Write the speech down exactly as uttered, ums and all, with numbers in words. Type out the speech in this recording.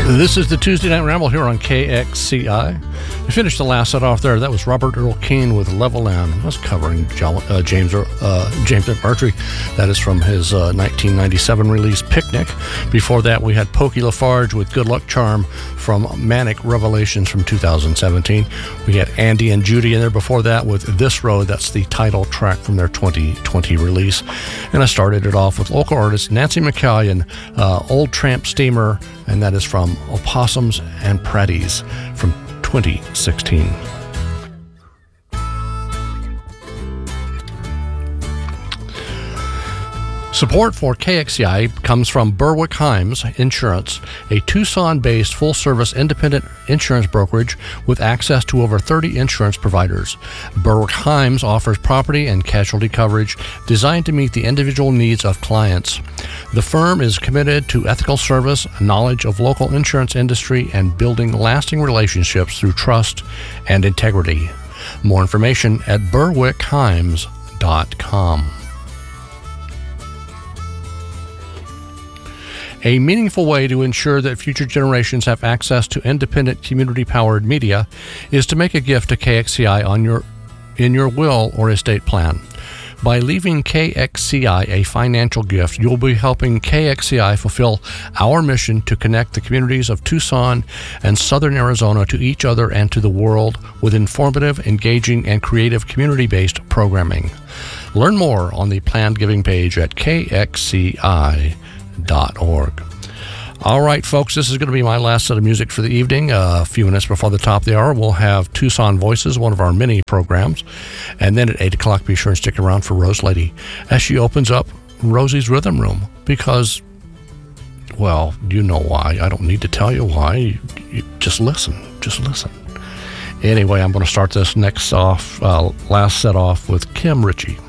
This is the Tuesday Night Ramble here on K X C I. We finished the last set off there. That was Robert Earl Keen with Level Land. I was covering uh, James uh, James McMurtry. That is from his uh, nineteen ninety-seven release Picnic. Before that, we had Pokey Lafarge with Good Luck Charm from Manic Revelations from two thousand seventeen. We had Andy and Judy in there before that with This Road. That's the title track from their twenty twenty release. And I started it off with local artist Nancy McCallion, uh, Old Tramp Steamer, and that is from Opossums and Pratties from twenty sixteen. Support for K X C I comes from Berwick Himes Insurance, a Tucson-based full-service independent insurance brokerage with access to over thirty insurance providers. Berwick Himes offers property and casualty coverage designed to meet the individual needs of clients. The firm is committed to ethical service, knowledge of local insurance industry, and building lasting relationships through trust and integrity. More information at berwick himes dot com. A meaningful way to ensure that future generations have access to independent, community-powered media is to make a gift to K X C I on your, in your will or estate plan. By leaving K X C I a financial gift, you'll be helping K X C I fulfill our mission to connect the communities of Tucson and Southern Arizona to each other and to the world with informative, engaging, and creative community-based programming. Learn more on the planned giving page at K X C I dot org. All right, folks, this is going to be my last set of music for the evening. Uh, a few minutes before the top of the hour, we'll have Tucson Voices, one of our mini programs. And then at eight o'clock, be sure and stick around for Rose Lady as she opens up Rosie's Rhythm Room. Because, well, you know why. I don't need to tell you why. You, you just listen. Just listen. Anyway, I'm going to start this next off, uh, last set off with Kim Ritchie.